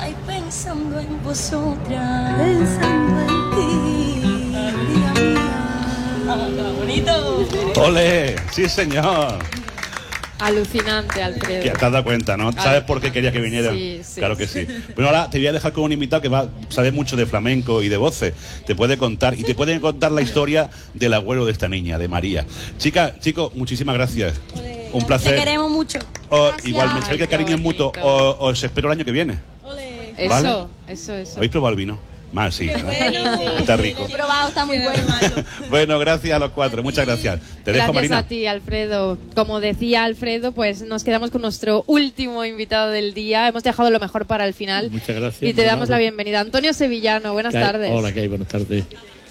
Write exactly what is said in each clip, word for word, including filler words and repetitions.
Ay, pensando en vosotras, pensando en ti, vida mía. ¡Ah, bonito! ¡Ole! ¡Sí, señor! Alucinante, Alfredo. Ya te has dado cuenta, ¿no? ¿Sabes por qué quería que viniera? Sí, sí. Claro que sí. Bueno, ahora te voy a dejar con un invitado que va, sabe mucho de flamenco y de voces. Te puede contar, y te puede contar la historia del abuelo de esta niña, de María. Chica, chicos, muchísimas gracias. Ole. Un placer. Te queremos mucho. O, Gracias. igualmente, sé que el cariño es mutuo. O- Os espero el año que viene. Ole. Eso, ¿Vale? eso, eso. ¿Habéis probado el vino? Más, sí. ¿no? Bueno, Está rico. he probado, está muy bueno. Bueno, gracias a los cuatro. Muchas gracias. Te dejo, Gracias Marina. a ti, Alfredo. Como decía Alfredo, pues nos quedamos con nuestro último invitado del día. Hemos dejado lo mejor para el final. Muchas gracias. Y te damos la Amable. bienvenida. Antonio Sevillano, buenas ¿Qué hay? tardes. Hola, ¿qué hay? Buenas tardes.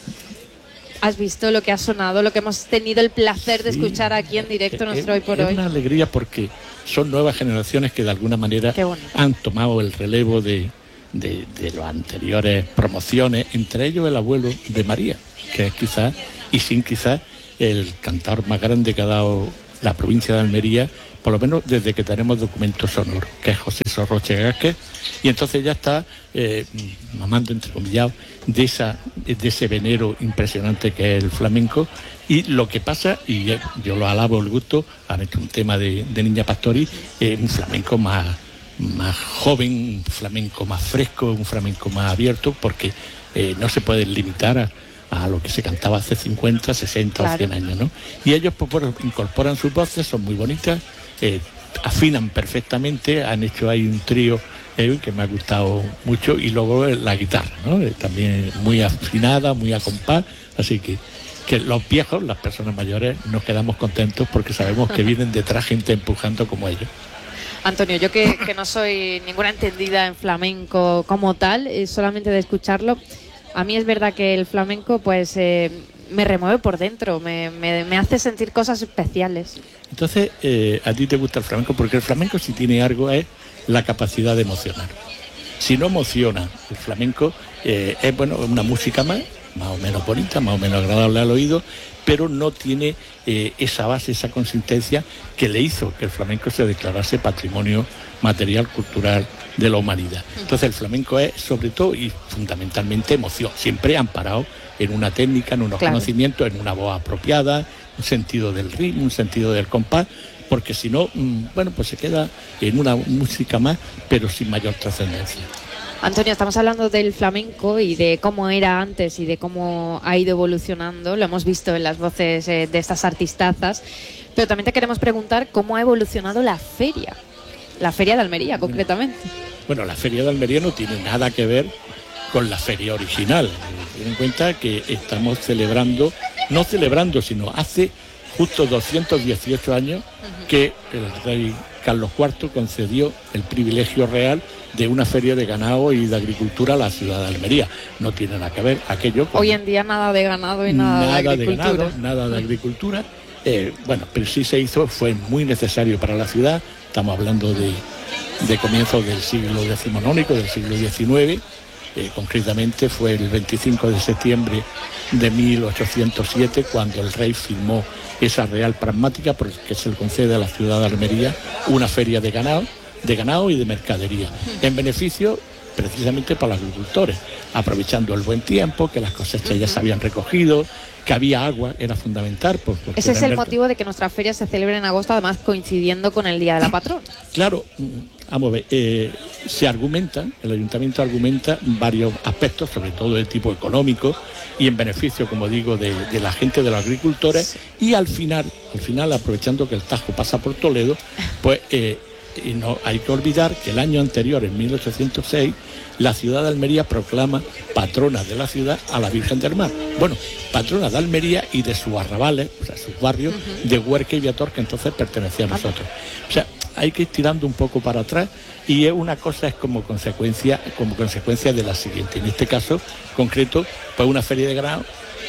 Has visto lo que ha sonado, lo que hemos tenido el placer de Sí. escuchar aquí en directo Es- nuestro Hoy por es Hoy. una alegría porque son nuevas generaciones que de alguna manera Qué bonito. han tomado el relevo de, de, de las anteriores promociones, entre ellos el abuelo de María, que es quizás, y sin quizás, el cantor más grande que ha dado la provincia de Almería, por lo menos desde que tenemos documentos sonoros, que es José Sorroche Gásquez, y entonces ya está eh, mamando, entrecomillado, de, esa, de ese venero impresionante que es el flamenco. Y lo que pasa, y yo, yo lo alabo el gusto, han hecho un tema de, de Niña Pastori, eh, un flamenco más, más joven, un flamenco más fresco, un flamenco más abierto, porque eh, no se puede limitar a, a lo que se cantaba hace cincuenta, sesenta Claro. o cien años, ¿no? Y ellos pues, bueno, incorporan sus voces, son muy bonitas, eh, afinan perfectamente, han hecho ahí un trío eh, que me ha gustado mucho, y luego eh, la guitarra, ¿no? Eh, también muy afinada, muy a compás, así que que los viejos, las personas mayores, nos quedamos contentos porque sabemos que vienen detrás gente empujando como ellos. Antonio, yo que, que no soy ninguna entendida en flamenco como tal, eh, solamente de escucharlo, a mí es verdad que el flamenco pues eh, me remueve por dentro, me, me, me hace sentir cosas especiales. Entonces, eh, a ti te gusta el flamenco porque el flamenco, si tiene algo, es la capacidad de emocionar. Si no emociona, el flamenco eh, es bueno, una música más, más o menos bonita, más o menos agradable al oído, pero no tiene eh, esa base, esa consistencia que le hizo que el flamenco se declarase patrimonio material, cultural de la humanidad. Entonces el flamenco es sobre todo y fundamentalmente emoción, siempre amparado en una técnica, en unos Claro. conocimientos, en una voz apropiada, un sentido del ritmo, un sentido del compás, porque si no, mmm, bueno, pues se queda en una música más, pero sin mayor trascendencia. Antonio, estamos hablando del flamenco y de cómo era antes y de cómo ha ido evolucionando. Lo hemos visto en las voces eh, de estas artistazas. Pero también te queremos preguntar cómo ha evolucionado la feria. La feria de Almería, concretamente. Bueno, la feria de Almería no tiene nada que ver con la feria original. Ten en cuenta que estamos celebrando, no celebrando, sino hace justo doscientos dieciocho años que el rey Carlos cuarto concedió el privilegio real de una feria de ganado y de agricultura a la ciudad de Almería. No tiene nada que ver aquello con Hoy en día nada de ganado y nada, nada de de agricultura. ganado, nada de agricultura. Eh, bueno, pero sí se hizo, fue muy necesario para la ciudad. Estamos hablando de, de comienzos del siglo decimonónico, del siglo diecinueve. Eh, concretamente fue el veinticinco de septiembre de mil ochocientos siete cuando el rey firmó esa real pragmática porque se le concede a la ciudad de Almería una feria de ganado, de ganado y de mercadería, en beneficio precisamente para los agricultores, aprovechando el buen tiempo, que las cosechas ya se habían recogido, que había agua, era fundamental. Por, por Ese es el tener- motivo de que nuestra feria se celebre en agosto, además coincidiendo con el Día de la Patrona. Claro, mm, vamos a ver, eh, se argumenta, el ayuntamiento argumenta varios aspectos, sobre todo de tipo económico y en beneficio, como digo, de, de la gente, de los agricultores, y al final, al final, aprovechando que el Tajo pasa por Toledo, pues eh, y no hay que olvidar que el año anterior, en mil ochocientos seis, la ciudad de Almería proclama patrona de la ciudad a la Virgen del Mar. Bueno, patrona de Almería y de sus arrabales, o sea, sus barrios de Huerca y Viator, que entonces pertenecía a nosotros. O sea, hay que ir tirando un poco para atrás, y es una cosa es como consecuencia, como consecuencia de la siguiente. En este caso concreto, pues una feria de ganado,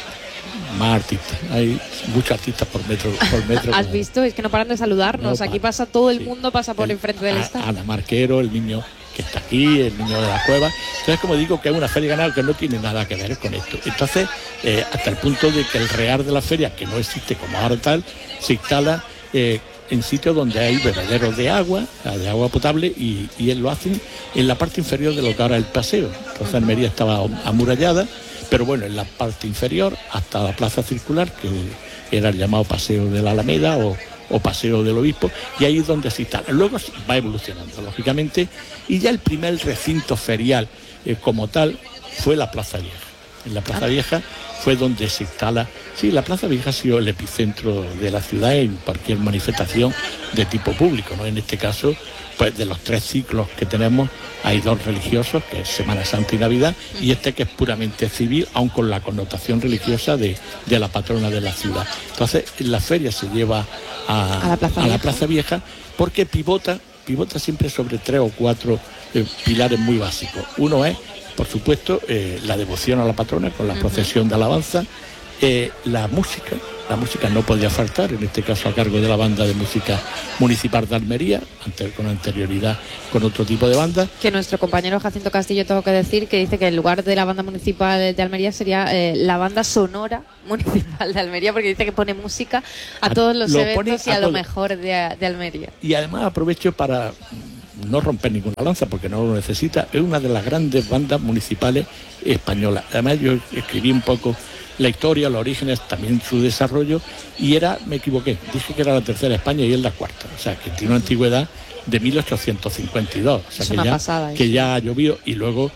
más artistas. Hay muchos artistas por metro. Por metro ¿Has visto? Es que no paran de saludarnos. No Aquí para. pasa todo el Sí. mundo, pasa por El- enfrente del a- stand. Ana Marquero, el niño que está aquí, el niño de la cueva. Entonces, como digo, que es una feria de ganado que no tiene nada que ver con esto. Entonces, eh, hasta el punto de que el real de la feria, que no existe como ahora tal, se instala eh, en sitios donde hay bebederos de agua, de agua potable, y, y lo hacen en la parte inferior de lo que ahora es el paseo. Entonces Almería estaba amurallada, pero bueno, en la parte inferior hasta la plaza circular, que era el llamado Paseo de la Alameda o, o Paseo del Obispo, y ahí es donde se instala. Luego va evolucionando, lógicamente, y ya el primer recinto ferial eh, como tal fue la Plaza Vieja. En la Plaza Vieja fue donde se instala. Sí, la Plaza Vieja ha sido el epicentro de la ciudad en cualquier manifestación de tipo público, ¿no? En este caso, pues de los tres ciclos que tenemos, hay dos religiosos, que es Semana Santa y Navidad, y este que es puramente civil, aun con la connotación religiosa de, de la patrona de la ciudad. Entonces, la feria se lleva a, a, la, Plaza a la Plaza Vieja porque pivota, pivota siempre sobre tres o cuatro eh, pilares muy básicos. Uno es, por supuesto, eh, la devoción a la patrona con la uh-huh. procesión de alabanza, eh, la música, la música no podía faltar, en este caso a cargo de la banda de música municipal de Almería, ante, con anterioridad con otro tipo de banda. Que nuestro compañero Jacinto Castillo, tengo que decir, que dice que en lugar de la banda municipal de Almería sería eh, la banda sonora municipal de Almería, porque dice que pone música a, a todos los eventos y a, a lo mejor de, de Almería. Y además aprovecho para no romper ninguna lanza, porque no lo necesita, es una de las grandes bandas municipales españolas. Además yo escribí un poco la historia, los orígenes, también su desarrollo, y era, me equivoqué, dije que era la tercera España y es la cuarta, o sea que tiene una antigüedad de mil ochocientos cincuenta y dos, o sea es que, una ya, pasada, que ya ha llovido, y luego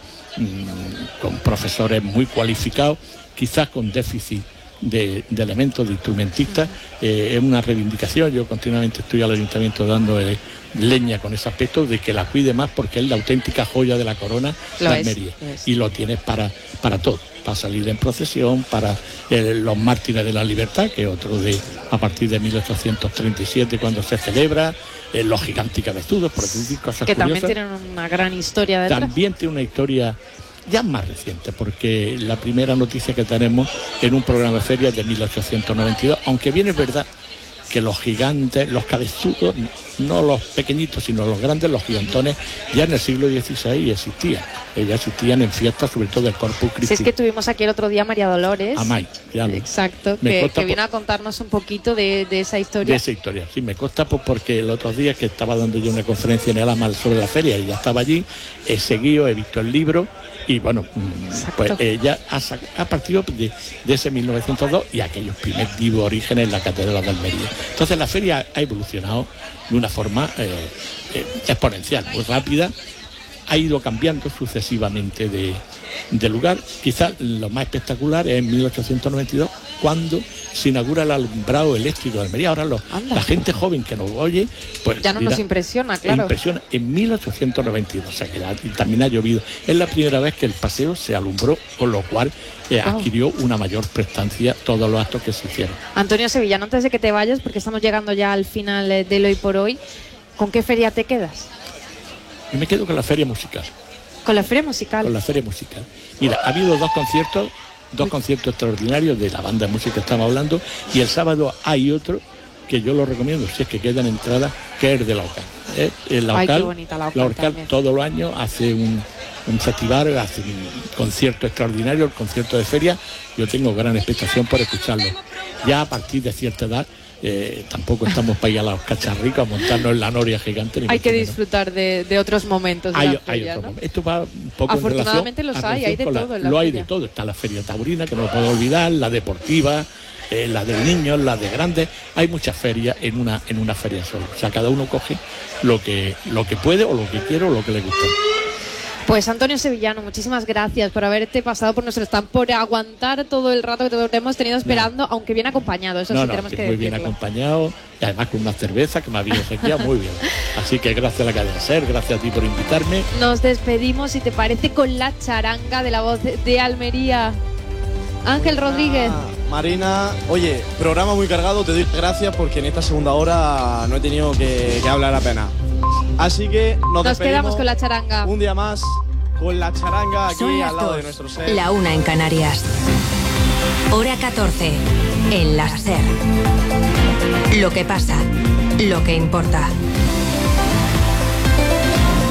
mmm, con profesores muy cualificados, quizás con déficit de, de elementos de instrumentistas, eh, es una reivindicación. Yo continuamente estoy al ayuntamiento dando eh, leña con ese aspecto de que la cuide más, porque es la auténtica joya de la corona de Almería, y lo tienes para, para todo, para salir en procesión, para eh, los mártires de la libertad, que es otro de a partir de mil ochocientos treinta y siete cuando se celebra, eh, los gigantes cabezudos, por decir cosas que curiosas. También tienen una gran historia detrás. También tiene una historia ya más reciente, porque la primera noticia que tenemos en un programa de feria es de mil ochocientos noventa y dos, aunque bien es verdad que los gigantes, los cabezudos, no los pequeñitos, sino los grandes, los gigantones, ya en el siglo dieciséis existían. Ya existían en fiestas, sobre todo del Corpus Christi. Si es que tuvimos aquí el otro día a María Dolores. A May, ya lo. Exacto, que, que viene a contarnos un poquito de, de esa historia. De esa historia, sí, me consta pues, porque el otro día que estaba dando yo una conferencia en el AMAL sobre la feria, y ya estaba allí, he seguido, he visto el libro, y bueno, Exacto. pues ella ha, ha partido de, de ese mil novecientos dos y aquellos primeros vivos orígenes en la Catedral de Almería. Entonces la feria ha evolucionado de una forma eh, eh, exponencial, muy rápida, ha ido cambiando sucesivamente de, de lugar. Quizás lo más espectacular es en mil ochocientos noventa y dos, cuando se inaugura el alumbrado eléctrico de Almería. Ahora lo, la gente joven que nos oye, pues ya no dirá, nos impresiona, claro. Impresiona en mil ochocientos noventa y dos, o sea que también ha llovido. Es la primera vez que el paseo se alumbró, con lo cual eh, oh. adquirió una mayor prestancia todos los actos que se hicieron. Antonio Sevillano, antes de que te vayas, porque estamos llegando ya al final del hoy por hoy, ¿con qué feria te quedas? Yo me quedo con la feria musical. ¿Con la feria musical? Con la feria musical. Mira, ha habido dos conciertos, dos Uy. conciertos extraordinarios de la banda de música que estamos hablando, y el sábado hay otro que yo lo recomiendo, si es que quedan entradas, que es de la OCAL. ¿eh? La OCAL, Ay, qué bonita la OCAL, la OCAL todos los años hace un, un festival, hace un concierto extraordinario, el concierto de feria. Yo tengo gran expectación por escucharlo. Ya a partir de cierta edad, Eh, tampoco estamos para ir a los cacharricos a montarnos en la noria gigante. Hay que disfrutar de, de otros momentos. De hay, la feria, hay otro ¿no? momento. Esto va un poco Afortunadamente en los hay, hay de la, todo. En la lo feria. hay de todo. Está la feria taurina, que no lo puedo olvidar, la deportiva, eh, la de niños, la de grandes. Hay muchas ferias en una en una feria sola. O sea, cada uno coge lo que lo que puede, o lo que quiere, o lo que le gusta. Pues Antonio Sevillano, muchísimas gracias por haberte pasado por nuestro stand, por aguantar todo el rato que te hemos tenido esperando, no. aunque bien acompañado, eso no, sí no, tenemos que, que muy decirlo. bien acompañado, y además con una cerveza que me había obsequiado muy bien. Así que gracias a la cadena SER, gracias a ti por invitarme. Nos despedimos, si te parece, con la charanga de la voz de Almería. Ángel Rodríguez. Ah, Marina, oye, programa muy cargado, te doy gracias porque en esta segunda hora no he tenido que, que hablar apenas. Así que nos, nos quedamos con la charanga. Un día más con la charanga aquí Son al lado dos, de nuestro SER. La una en Canarias. Hora catorce en la SER. Lo que pasa, lo que importa.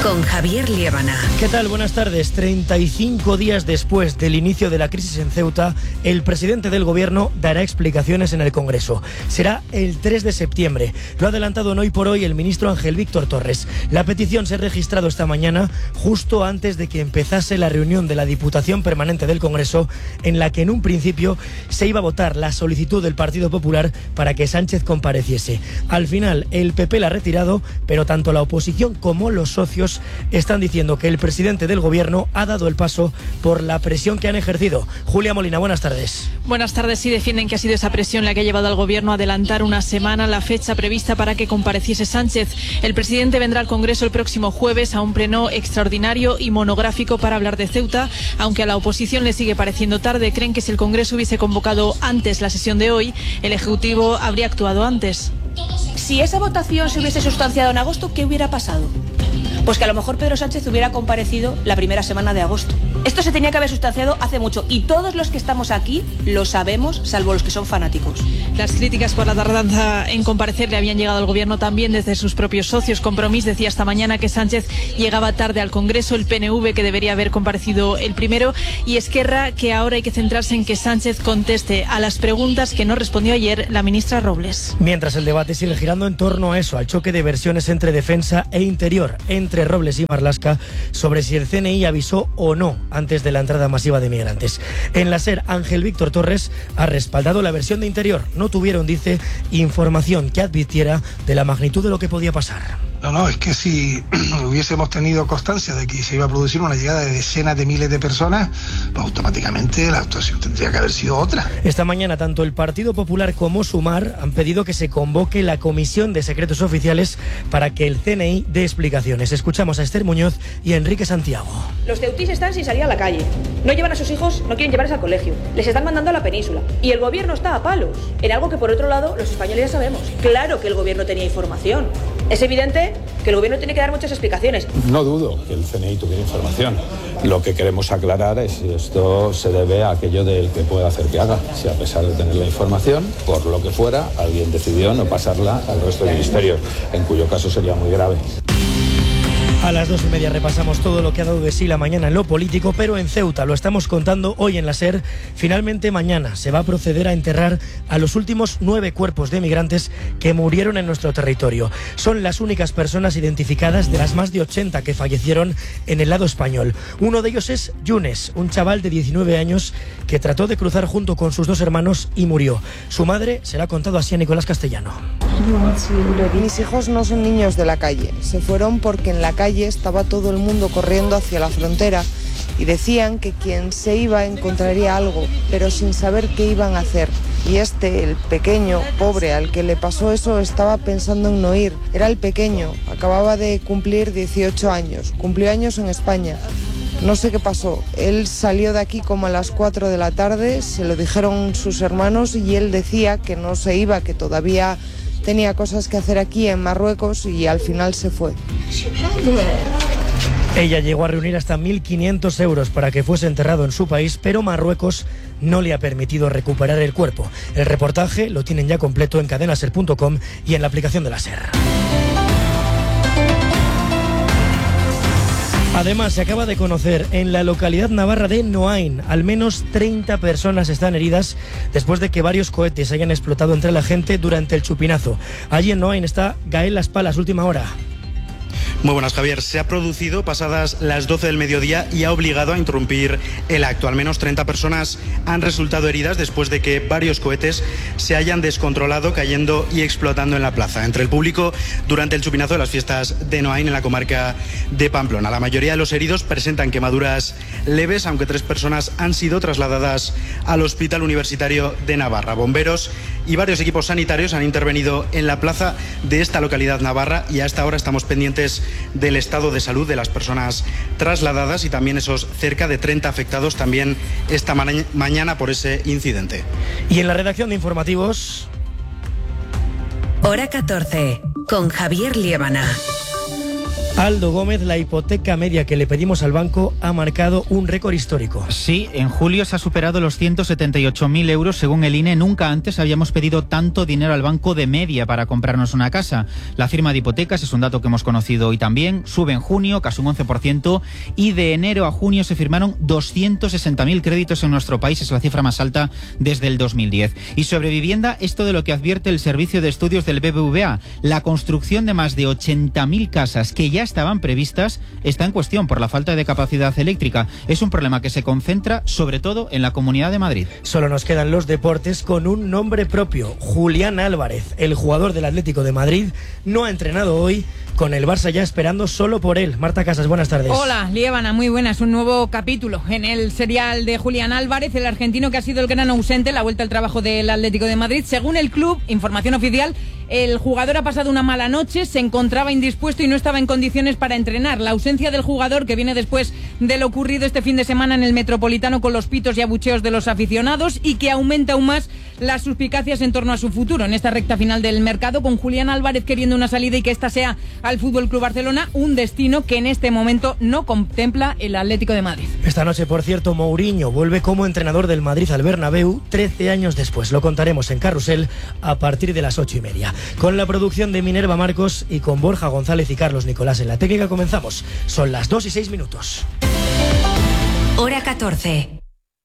con Javier Liébana. ¿Qué tal? Buenas tardes. treinta y cinco días después del inicio de la crisis en Ceuta, el presidente del gobierno dará explicaciones en el Congreso. Será el tres de septiembre. Lo ha adelantado en Hoy por Hoy el ministro Ángel Víctor Torres. La petición se ha registrado esta mañana, justo antes de que empezase la reunión de la Diputación Permanente del Congreso, en la que en un principio se iba a votar la solicitud del Partido Popular para que Sánchez compareciese. Al final, el P P la ha retirado, pero tanto la oposición como los socios están diciendo que el presidente del gobierno ha dado el paso por la presión que han ejercido. Julia Molina, buenas tardes. Buenas tardes. Sí, defienden que ha sido esa presión la que ha llevado al gobierno a adelantar una semana la fecha prevista para que compareciese Sánchez. El presidente vendrá al Congreso el próximo jueves a un pleno extraordinario y monográfico para hablar de Ceuta, aunque a la oposición le sigue pareciendo tarde. Creen que si el Congreso hubiese convocado antes la sesión de hoy, el Ejecutivo habría actuado antes. Si esa votación se hubiese sustanciado en agosto, ¿qué hubiera pasado? Pues que a lo mejor Pedro Sánchez hubiera comparecido la primera semana de agosto. Esto se tenía que haber sustanciado hace mucho y todos los que estamos aquí lo sabemos, salvo los que son fanáticos. Las críticas por la tardanza en comparecer le habían llegado al gobierno también desde sus propios socios. Compromís decía esta mañana que Sánchez llegaba tarde al Congreso, el P N V que debería haber comparecido el primero y Esquerra que ahora hay que centrarse en que Sánchez conteste a las preguntas que no respondió ayer la ministra Robles. Mientras el debate sigue girando en torno a eso, al choque de versiones entre defensa e interior, entre Robles y Marlaska, sobre si el C N I avisó o no antes de la entrada masiva de migrantes. En la SER, Ángel Víctor Torres ha respaldado la versión de interior. No tuvieron, dice, información que advirtiera de la magnitud de lo que podía pasar. No, no, es que si hubiésemos tenido constancia de que se iba a producir una llegada de decenas de miles de personas, pues automáticamente la actuación tendría que haber sido otra. Esta mañana tanto el Partido Popular como Sumar han pedido que se convoque la Comisión de Secretos Oficiales para que el C N I dé explicaciones. Escuchamos a Esther Muñoz y a Enrique Santiago. Los ceutís están sin salir a la calle. No llevan a sus hijos, no quieren llevarles al colegio. Les están mandando a la península. Y el gobierno está a palos. En algo que por otro lado los españoles ya sabemos. Claro que el gobierno tenía información. Es evidente que el gobierno tiene que dar muchas explicaciones. No dudo que el C N I tuviera información. Lo que queremos aclarar es si esto se debe a aquello del que pueda hacer que haga. Si a pesar de tener la información, por lo que fuera, alguien decidió no pasarla al resto del ministerio, en cuyo caso sería muy grave. A las dos y media repasamos todo lo que ha dado de sí la mañana en lo político, pero en Ceuta, lo estamos contando hoy en la SER, finalmente mañana se va a proceder a enterrar a los últimos nueve cuerpos de migrantes que murieron en nuestro territorio. Son las únicas personas identificadas de las más de ochenta que fallecieron en el lado español. Uno de ellos es Yunes, un chaval de diecinueve años que trató de cruzar junto con sus dos hermanos y murió. Su madre se la ha contado así a Nicolás Castellano. Mis hijos no son niños de la calle, se fueron porque en la calle estaba todo el mundo corriendo hacia la frontera y decían que quien se iba encontraría algo, pero sin saber qué iban a hacer. Y este, el pequeño, pobre, al que le pasó eso, estaba pensando en no ir. Era el pequeño, acababa de cumplir dieciocho años, cumplió años en España. No sé qué pasó, él salió de aquí como a las cuatro de la tarde, se lo dijeron sus hermanos y él decía que no se iba, que todavía tenía cosas que hacer aquí en Marruecos y al final se fue. Ella llegó a reunir hasta mil quinientos euros para que fuese enterrado en su país, pero Marruecos no le ha permitido recuperar el cuerpo. El reportaje lo tienen ya completo en cadenaser punto com y en la aplicación de la SER. Además, se acaba de conocer en la localidad navarra de Noain, al menos treinta personas están heridas después de que varios cohetes hayan explotado entre la gente durante el chupinazo. Allí en Noain está Gael Las Palas, última hora. Muy buenas, Javier. Se ha producido pasadas las doce del mediodía y ha obligado a interrumpir el acto. Al menos treinta personas han resultado heridas después de que varios cohetes se hayan descontrolado, cayendo y explotando en la plaza. Entre el público durante el chupinazo de las fiestas de Noain en la comarca de Pamplona. La mayoría de los heridos presentan quemaduras leves, aunque tres personas han sido trasladadas al Hospital Universitario de Navarra. Bomberos y varios equipos sanitarios han intervenido en la plaza de esta localidad navarra y a esta hora estamos pendientes del estado de salud de las personas trasladadas y también esos cerca de treinta afectados también esta ma- mañana por ese incidente. Y en la redacción de informativos... Hora catorce, con Javier Liébana. Aldo Gómez, la hipoteca media que le pedimos al banco ha marcado un récord histórico. Sí, en julio se ha superado los ciento setenta y ocho mil euros según el I N E. Nunca antes habíamos pedido tanto dinero al banco de media para comprarnos una casa. La firma de hipotecas es un dato que hemos conocido hoy también. Sube en junio, casi un once por ciento, y de enero a junio se firmaron doscientos sesenta mil créditos en nuestro país. Es la cifra más alta desde el dos mil diez. Y sobre vivienda, esto de lo que advierte el Servicio de Estudios del B B V A. La construcción de más de ochenta mil casas que ya estaban previstas está en cuestión por la falta de capacidad eléctrica. Es un problema que se concentra sobre todo en la Comunidad de Madrid. Solo nos quedan los deportes con un nombre propio. Julián Álvarez, el jugador del Atlético de Madrid, no ha entrenado hoy, con el Barça ya esperando solo por él. Marta Casas, buenas tardes. Hola, Liébana, muy buenas. Un nuevo capítulo en el serial de Julián Álvarez, el argentino que ha sido el gran ausente en la vuelta al trabajo del Atlético de Madrid. Según el club, información oficial, el jugador ha pasado una mala noche, se encontraba indispuesto y no estaba en condiciones para entrenar. La ausencia del jugador, que viene después de lo ocurrido este fin de semana en el Metropolitano con los pitos y abucheos de los aficionados, y que aumenta aún más las suspicacias en torno a su futuro en esta recta final del mercado, con Julián Álvarez queriendo una salida y que esta sea al F C Barcelona, un destino que en este momento no contempla el Atlético de Madrid. Esta noche, por cierto, Mourinho vuelve como entrenador del Madrid al Bernabéu trece años después. Lo contaremos en Carrusel a partir de las ocho y media. Con la producción de Minerva Marcos y con Borja González y Carlos Nicolás en la técnica comenzamos. Son las dos y seis minutos. Hora catorce.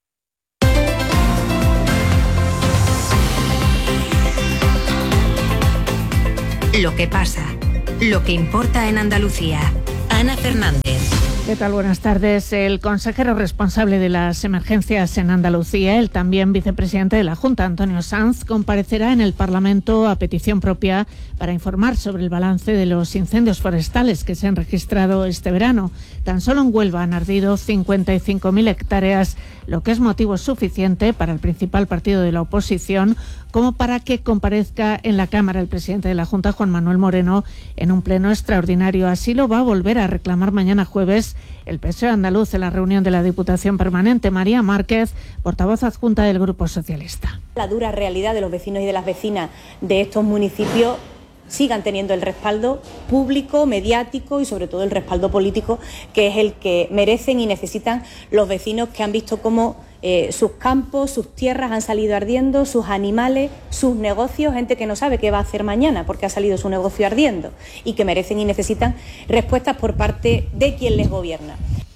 Lo que pasa, lo que importa en Andalucía. Ana Fernández. ¿Qué tal? Buenas tardes. El consejero responsable de las emergencias en Andalucía, el también vicepresidente de la Junta, Antonio Sanz, comparecerá en el Parlamento a petición propia para informar sobre el balance de los incendios forestales que se han registrado este verano. Tan solo en Huelva han ardido cincuenta y cinco mil hectáreas, lo que es motivo suficiente para el principal partido de la oposición como para que comparezca en la Cámara el presidente de la Junta, Juan Manuel Moreno, en un pleno extraordinario. Así lo va a volver a reclamar mañana jueves el P S O E andaluz en la reunión de la Diputación Permanente. María Márquez, portavoz adjunta del Grupo Socialista. La dura realidad de los vecinos y de las vecinas de estos municipios sigan teniendo el respaldo público, mediático y sobre todo el respaldo político, que es el que merecen y necesitan los vecinos que han visto cómo eh, sus campos, sus tierras han salido ardiendo, sus animales, sus negocios, gente que no sabe qué va a hacer mañana porque ha salido su negocio ardiendo, y que merecen y necesitan respuestas por parte de quien les gobierna.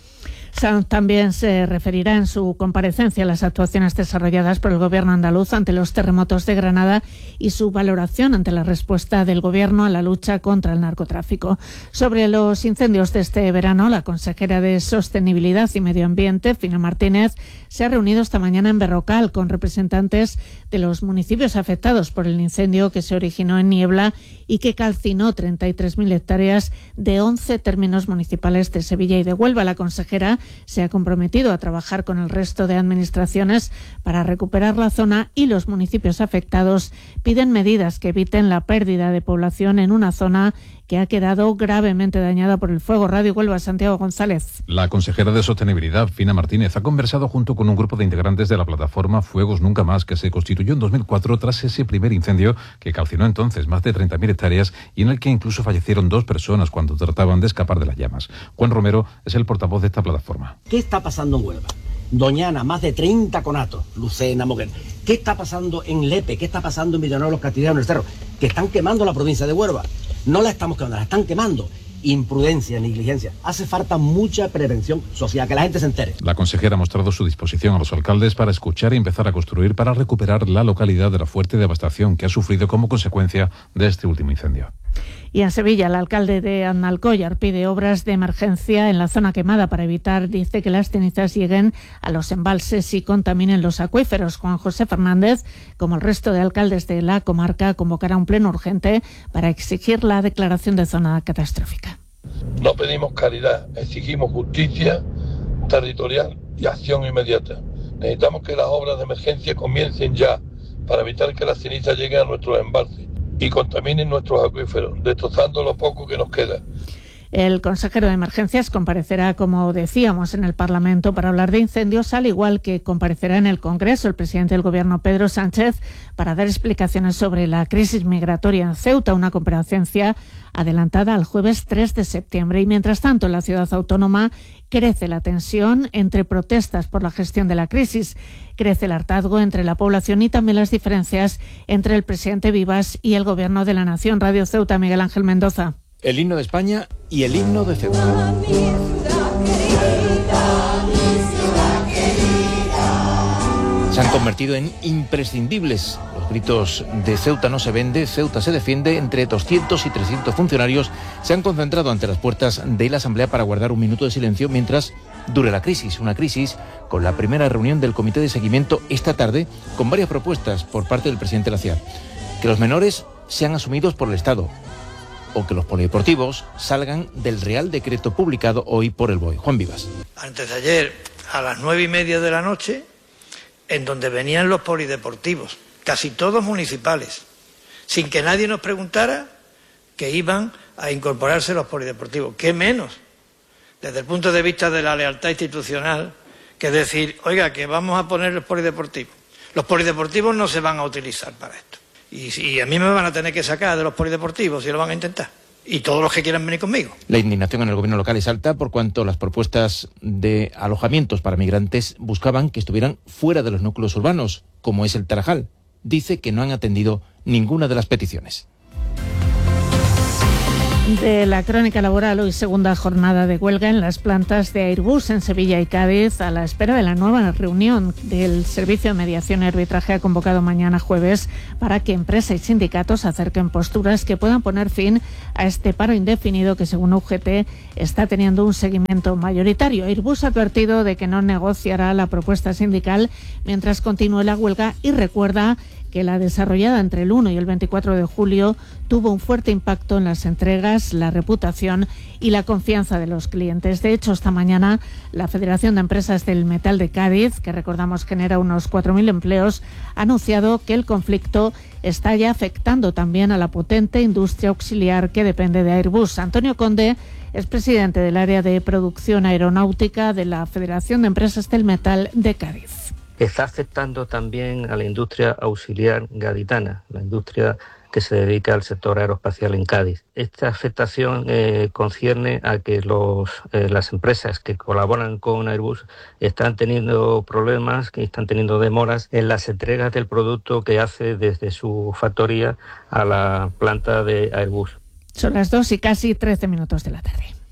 Sanz también se referirá en su comparecencia a las actuaciones desarrolladas por el Gobierno andaluz ante los terremotos de Granada y su valoración ante la respuesta del Gobierno a la lucha contra el narcotráfico. Sobre los incendios de este verano, la consejera de Sostenibilidad y Medio Ambiente, Fina Martínez, se ha reunido esta mañana en Berrocal con representantes de los municipios afectados por el incendio que se originó en Niebla y que calcinó treinta y tres mil hectáreas de once términos municipales de Sevilla y de Huelva. La consejera se ha comprometido a trabajar con el resto de administraciones para recuperar la zona, y los municipios afectados piden medidas que eviten la pérdida de población en una zona que ha quedado gravemente dañada por el fuego. Radio Huelva, Santiago González. La consejera de Sostenibilidad, Fina Martínez, ha conversado junto con un grupo de integrantes de la plataforma Fuegos Nunca Más, que se constituyó en dos mil cuatro tras ese primer incendio que calcinó entonces más de treinta mil hectáreas y en el que incluso fallecieron dos personas cuando trataban de escapar de las llamas. Juan Romero es el portavoz de esta plataforma. ¿Qué está pasando en Huelva? Doñana, más de treinta conatos, Lucena, Moguer. ¿Qué está pasando en Lepe? ¿Qué está pasando en Villanueva de los Castillanos, en el Cerro? Que están quemando la provincia de Huelva. No la estamos quemando, la están quemando. Imprudencia, negligencia. Hace falta mucha prevención social, que la gente se entere. La consejera ha mostrado su disposición a los alcaldes para escuchar y empezar a construir para recuperar la localidad de la fuerte devastación que ha sufrido como consecuencia de este último incendio. Y en Sevilla, el alcalde de Aznalcóllar pide obras de emergencia en la zona quemada para evitar, dice, que las cenizas lleguen a los embalses y contaminen los acuíferos. Juan José Fernández, como el resto de alcaldes de la comarca, convocará un pleno urgente para exigir la declaración de zona catastrófica. No pedimos caridad, exigimos justicia territorial y acción inmediata. Necesitamos que las obras de emergencia comiencen ya para evitar que las cenizas lleguen a nuestros embalses y contaminen nuestros acuíferos, destrozando lo poco que nos queda. El consejero de Emergencias comparecerá, como decíamos, en el Parlamento para hablar de incendios, al igual que comparecerá en el Congreso el presidente del Gobierno, Pedro Sánchez, para dar explicaciones sobre la crisis migratoria en Ceuta, una comparecencia adelantada al jueves tres de septiembre. Y mientras tanto, en la ciudad autónoma crece la tensión entre protestas por la gestión de la crisis, crece el hartazgo entre la población y también las diferencias entre el presidente Vivas y el Gobierno de la Nación. Radio Ceuta, Miguel Ángel Mendoza. El himno de España y el himno de Ceuta. Se han convertido en imprescindibles. Los gritos de Ceuta no se vende, Ceuta se defiende. Entre doscientos y trescientos funcionarios se han concentrado ante las puertas de la Asamblea para guardar un minuto de silencio mientras dure la crisis. Una crisis con la primera reunión del Comité de Seguimiento esta tarde, con varias propuestas por parte del presidente de la C I A. Que los menores sean asumidos por el Estado o que los polideportivos salgan del Real Decreto publicado hoy por el B O E. Juan Vivas. Antes de ayer, a las nueve y media de la noche, en donde venían los polideportivos, casi todos municipales, sin que nadie nos preguntara que iban a incorporarse los polideportivos. ¿Qué menos? Desde el punto de vista de la lealtad institucional, que decir, oiga, que vamos a poner los polideportivos. Los polideportivos no se van a utilizar para esto. Y, y a mí me van a tener que sacar de los polideportivos si lo van a intentar. Y todos los que quieran venir conmigo. La indignación en el gobierno local es alta por cuanto las propuestas de alojamientos para migrantes buscaban que estuvieran fuera de los núcleos urbanos, como es el Tarajal. Dice que no han atendido ninguna de las peticiones. De la crónica laboral, hoy segunda jornada de huelga en las plantas de Airbus en Sevilla y Cádiz, a la espera de la nueva reunión del Servicio de Mediación y Arbitraje ha convocado mañana jueves para que empresa y sindicatos acerquen posturas que puedan poner fin a este paro indefinido que, según U G T, está teniendo un seguimiento mayoritario. Airbus ha advertido de que no negociará la propuesta sindical mientras continúe la huelga y recuerda que la desarrollada entre el uno y el veinticuatro de julio tuvo un fuerte impacto en las entregas, la reputación y la confianza de los clientes. De hecho, esta mañana la Federación de Empresas del Metal de Cádiz, que recordamos genera unos cuatro mil empleos, ha anunciado que el conflicto está ya afectando también a la potente industria auxiliar que depende de Airbus. Antonio Conde es presidente del área de producción aeronáutica de la Federación de Empresas del Metal de Cádiz. Está afectando también a la industria auxiliar gaditana, la industria que se dedica al sector aeroespacial en Cádiz. Esta afectación eh, concierne a que los, eh, las empresas que colaboran con Airbus están teniendo problemas, que están teniendo demoras en las entregas del producto que hace desde su factoría a la planta de Airbus. Son las dos y casi trece minutos de la tarde.